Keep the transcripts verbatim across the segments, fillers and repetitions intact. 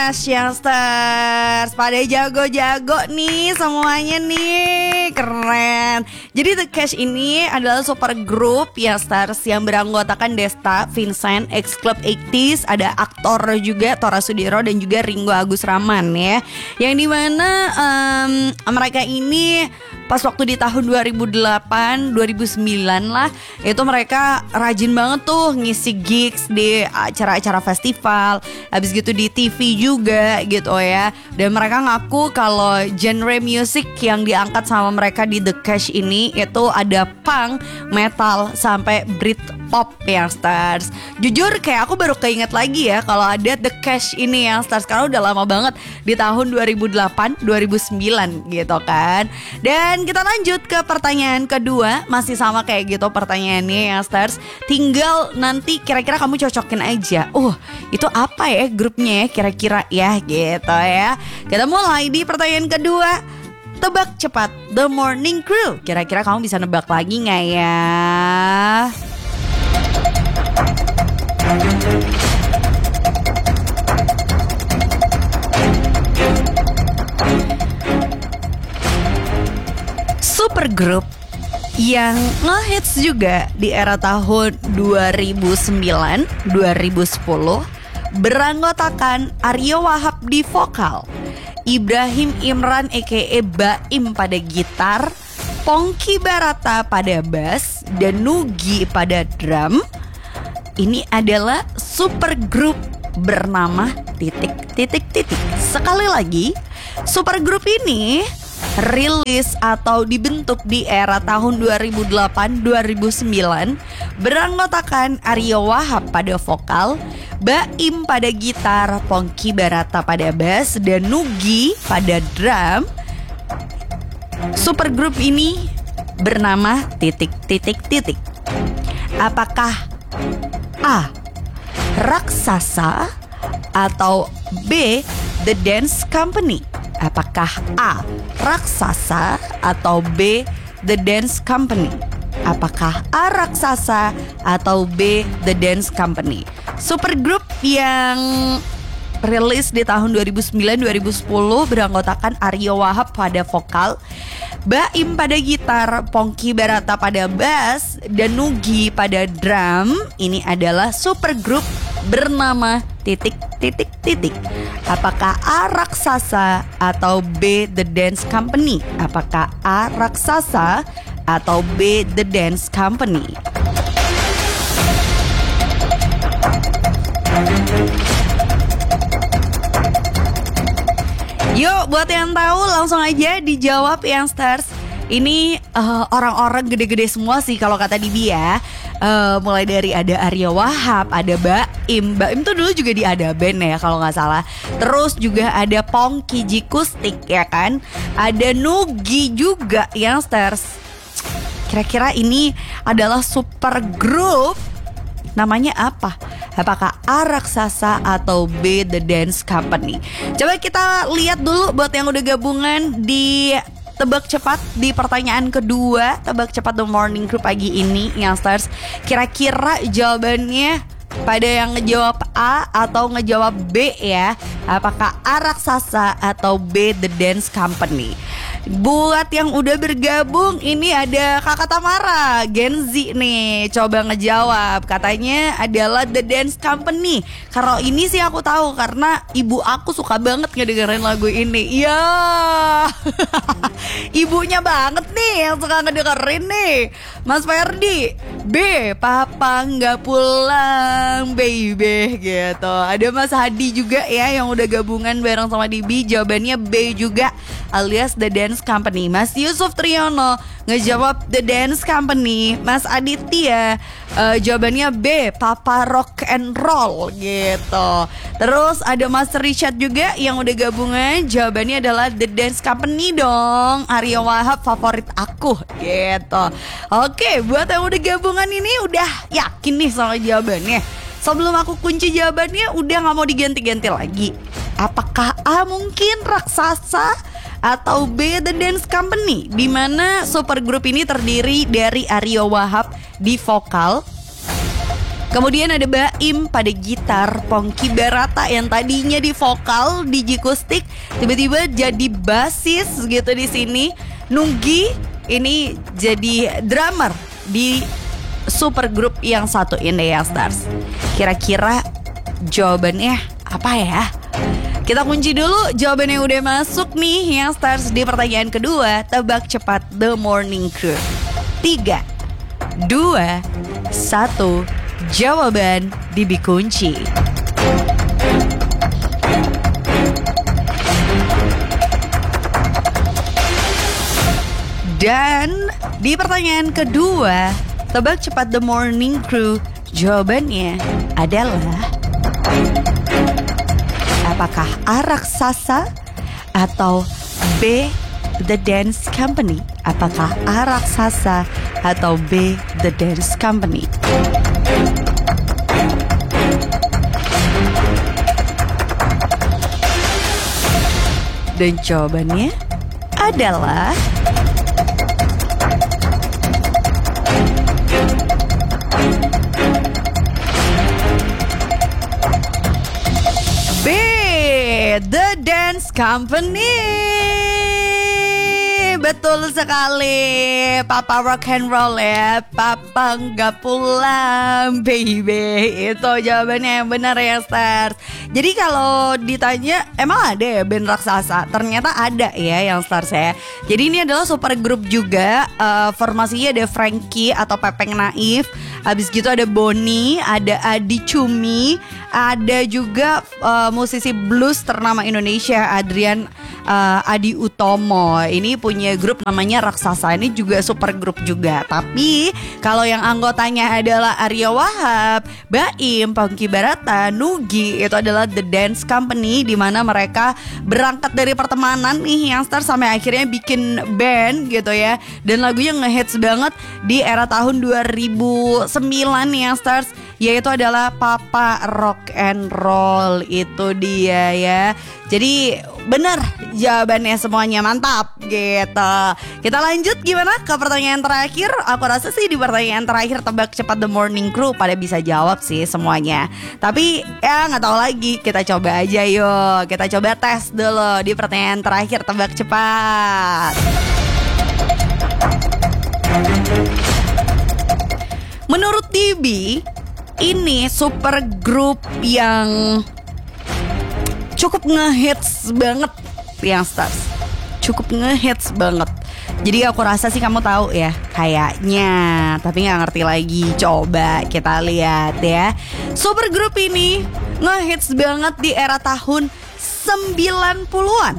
Cash Youngsters. Pada jago-jago nih semuanya nih, keren. Jadi The Cash ini adalah super group Youngsters yang beranggotakan Desta, Vincent, X Club delapan puluh, ada aktor juga Tora Sudiro dan juga Ringo Agus Rahman ya. Yang dimana um, mereka ini pas waktu di tahun dua ribu delapan, dua ribu sembilan lah, itu mereka rajin banget tuh ngisi gigs di acara-acara festival, habis gitu di T V juga gitu ya. Dan mereka ngaku kalau genre music yang diangkat sama mereka di The Cash ini itu ada punk, metal, sampai Britpop Youngsters. Jujur kayak aku baru keinget lagi ya kalau ada The Cash ini Youngsters, karena udah lama banget di tahun dua ribu delapan, dua ribu sembilan gitu kan. Dan kita lanjut ke pertanyaan kedua, masih sama kayak gitu pertanyaannya Youngsters. Tinggal nanti kira-kira kamu cocokin aja. Uh, itu apa ya grupnya ya kira-kira ya gitu ya. Kita mulai di pertanyaan kedua. Tebak cepat The Morning Crew. Kira-kira kamu bisa nebak lagi gak ya? Supergroup yang ngehits juga di era tahun dua ribu sembilan dua ribu sepuluh, beranggotakan Aryo Wahab di vokal, Ibrahim Imran aka Baim pada gitar, Pongki Barata pada bass, dan Nugi pada drum. Ini adalah supergroup bernama titik titik titik. Sekali lagi, supergroup ini rilis atau dibentuk di era tahun dua ribu delapan dua ribu sembilan, beranggotakan Aryo Wahab pada vokal, Baim pada gitar, Pongki Barata pada bass, dan Nugi pada drum. Supergroup ini bernama titik titik titik. Apakah A. Raksasa atau B. The Dance Company? Apakah A. Raksasa atau B. The Dance Company? Apakah A. Raksasa atau B. The Dance Company? Supergroup yang rilis di tahun dua ribu sembilan dua ribu sepuluh beranggotakan Aryo Wahab pada vokal, Baim pada gitar, Pongki Barata pada bass, dan Nugi pada drum. Ini adalah supergroup bernama titik titik titik. Apakah A. Raksasa atau B. The Dance Company? Apakah A. Raksasa atau B. The Dance Company? Yuk, buat yang tahu langsung aja dijawab Youngsters. Ini uh, orang-orang gede-gede semua sih kalau kata Dibi ya. Uh, mulai dari ada Aryo Wahab, ada Baim. Baim tuh dulu juga di Ada Band ya kalau nggak salah. Terus juga ada Pongki Jikustik ya kan. Ada Nugi juga Youngsters. Kira-kira ini adalah super group. Namanya apa? Apakah A. Raksasa atau B. The Dance Company? Coba kita lihat dulu buat yang udah gabungan di tebak cepat di pertanyaan kedua, tebak cepat The Morning Crew pagi ini Youngsters. Kira-kira jawabannya pada yang ngejawab A atau ngejawab B ya? Apakah A. Raksasa atau B. The Dance Company? Buat yang udah bergabung, ini ada Kakak Tamara, Gen Z nih, coba ngejawab. Katanya adalah The Dance Company. Kalau ini sih aku tahu karena ibu aku suka banget ngedengerin lagu ini. Ya, ibunya banget nih yang suka ngedengerin nih. Mas Ferdi, B. Papa nggak pulang, baby gitu. Ada Mas Hadi juga ya yang udah gabungan bareng sama Dibi. Jawabannya B juga, alias The Dance Company. Mas Yusuf Triyono ngejawab The Dance Company. Mas Aditya uh, jawabannya B. Papa Rock and Roll gitu. Terus ada Mas Richard juga yang udah gabungan. Jawabannya adalah The Dance Company dong. Aryo Wahab favorit aku gitu. Oke, buat yang udah gabungan ini udah yakin nih sama jawabannya. Sebelum aku kunci jawabannya, udah gak mau diganti-ganti lagi. Apakah A mungkin Raksasa atau B. The Dance Company? Dimana supergroup ini terdiri dari Aryo Wahab di vokal, Kemudian ada Baim pada gitar, Ponky Barata yang tadinya di vokal di Jikustik tiba-tiba jadi basis gitu di sini. Nugi ini jadi drummer di supergroup yang satu ini ya Stars. Kira-kira jawabannya apa ya? Kita kunci dulu jawaban yang udah masuk nih yang Stars di pertanyaan kedua. Tebak cepat The Morning Crew. Tiga, dua, satu. Jawaban dikunci. Dan di pertanyaan kedua, tebak cepat The Morning Crew. Jawabannya adalah apakah A. Raksasa atau B. The Dance Company? Apakah A. Raksasa atau B. The Dance Company? Dan jawabannya adalah B. The Dance Company. Betul sekali, Papa rock and roll ya, Papa nggak pulang baby. Itu jawabannya yang benar ya Stars. Jadi kalau ditanya emang ada ya band raksasa, ternyata ada ya yang Stars ya. Jadi ini adalah super grup juga, uh, formasinya ada Frankie atau Pepeng Naif. Habis gitu ada Boni, ada Adi Cumi, ada juga uh, musisi blues ternama Indonesia Adrian uh, Adi Utomo. Ini punya grup namanya Raksasa. Ini juga super grup juga. Tapi kalau yang anggotanya adalah Arya Wahab, Baim, Ponky Barata, Nugi, itu adalah The Dance Company, di mana mereka berangkat dari pertemanan nih yang Stars sampai akhirnya bikin band gitu ya. Dan lagunya ngehits banget di era tahun dua ribu sembilan nih yang Stars, yaitu adalah Papa Rock and Roll. Itu dia ya. Jadi benar jawabannya semuanya, mantap gitu. Kita lanjut gimana ke pertanyaan terakhir. Aku rasa sih di pertanyaan terakhir tebak cepat The Morning Crew pada bisa jawab sih semuanya. Tapi ya gak tahu lagi, kita coba aja yuk. Kita coba tes dulu di pertanyaan terakhir tebak cepat. Menurut D B, ini super grup yang cukup ngehits banget yang Stars. Cukup ngehits banget. Jadi aku rasa sih kamu tahu ya kayaknya, tapi gak ngerti lagi. Coba kita lihat ya. Super grup ini ngehits banget di era tahun sembilan puluhan.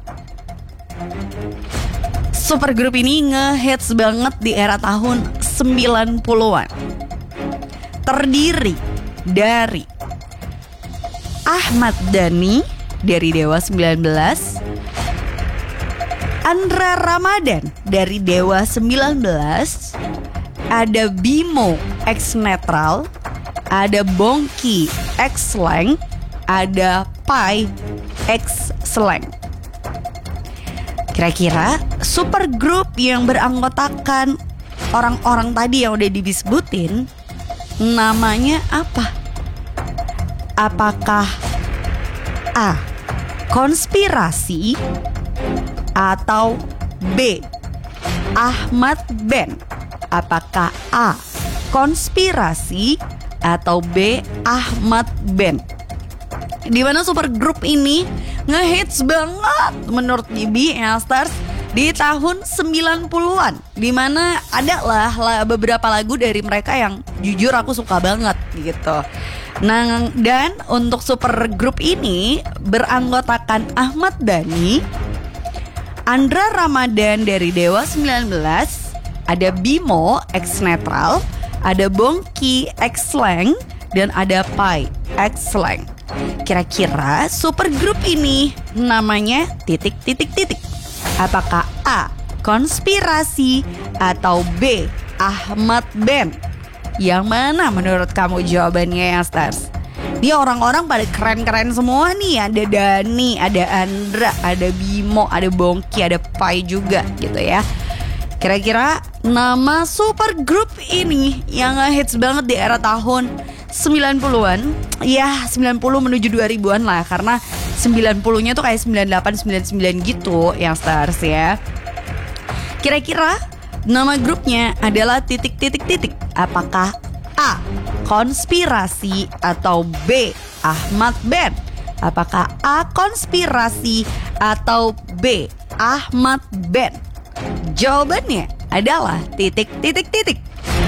Super grup ini ngehits banget di era tahun sembilan puluhan. Terdiri dari Ahmad Dhani dari Dewa sembilan belas, Andra Ramadan dari Dewa sembilan belas, ada Bimo X Netral, ada Bongki X Slang, ada Pai X Slang. Kira-kira super grup yang beranggotakan orang-orang tadi yang udah disebutin namanya apa? Apakah A. Konspirasi atau B. Ahmad Band? Apakah A. Konspirasi atau B. Ahmad Band? Di mana super grup ini ngehits banget menurut D B ya Stars di tahun sembilan puluhan, di mana ada lah, lah beberapa lagu dari mereka yang jujur aku suka banget gitu. Nah, dan untuk super grup ini beranggotakan Ahmad Dhani, Andra Ramadan dari Dewa sembilan belas, ada Bimo X Netral, ada Bongki X Slang, dan ada Pai X Slang. Kira-kira super grup ini namanya titik titik titik. Apakah A. Konspirasi atau B. Ahmad Band? Yang mana menurut kamu jawabannya ya Stars? Dia orang-orang pada keren-keren semua nih. Ada Dani, ada Andra, ada Bimo, ada Bongki, ada Pai juga gitu ya. Kira-kira nama super grup ini yang ngehits banget di era tahun sembilan puluhan. Ya sembilan puluh menuju dua ribuan lah, karena sembilan puluhnya tuh kayak sembilan puluh delapan, sembilan puluh sembilan gitu yang stars ya. Kira-kira nama grupnya adalah titik-titik-titik. Apakah A. Konspirasi atau B. Ahmad Band? Apakah A. Konspirasi atau B. Ahmad Band? Jawabannya adalah titik-titik-titik.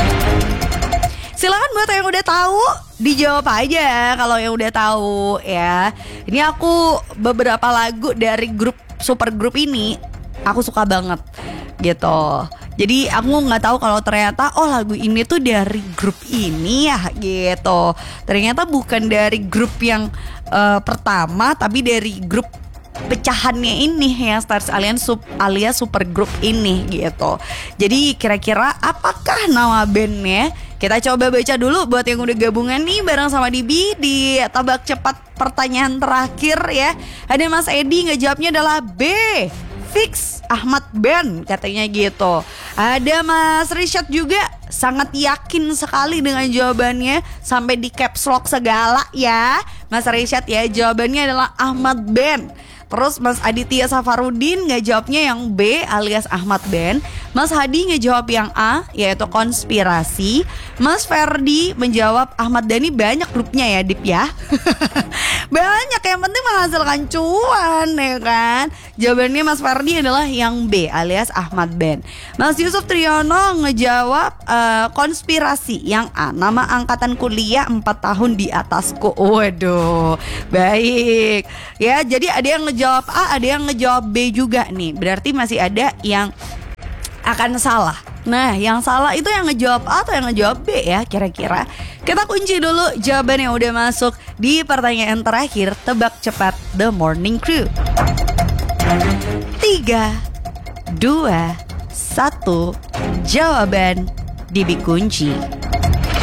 Silakan buat yang udah tahu dijawab aja kalau yang udah tahu ya. Ini aku beberapa lagu dari grup super grup ini aku suka banget gitu. Jadi aku nggak tahu kalau ternyata oh lagu ini tuh dari grup ini ya gitu. Ternyata bukan dari grup yang uh, pertama, tapi dari grup pecahannya ini ya, Stars alias, sub, alias super group ini gitu. Jadi kira-kira apakah nama bandnya? Kita coba baca dulu buat yang udah gabungan nih bareng sama Dibi di tebak cepat pertanyaan terakhir ya. Ada Mas Edi ngejawabnya adalah B. Fix Ahmad Band katanya gitu. Ada Mas Rishad juga sangat yakin sekali dengan jawabannya, sampai di caps lock segala ya Mas Rishad ya. Jawabannya adalah Ahmad Band. Terus Mas Aditya Safarudin ngejawabnya yang B alias Ahmad Band. Mas Hadi ngejawab yang A yaitu konspirasi. Mas Ferdi menjawab Ahmad Dhani. Banyak grupnya ya Dip ya. Banyak, yang penting menghasilkan cuan ya kan. Jawabannya Mas Ferdi adalah yang B alias Ahmad Band. Mas Yusuf Triyono ngejawab uh, konspirasi yang A. Nama angkatan kuliah empat tahun di atasku. Waduh, baik. Ya, jadi ada yang ngejawab A, ada yang ngejawab B juga nih. Berarti masih ada yang akan salah. Nah, yang salah itu yang ngejawab A atau yang ngejawab B ya kira-kira. Kita kunci dulu jawaban yang udah masuk di pertanyaan terakhir tebak cepat The Morning Crew. Tiga, dua, satu, jawaban dikunci.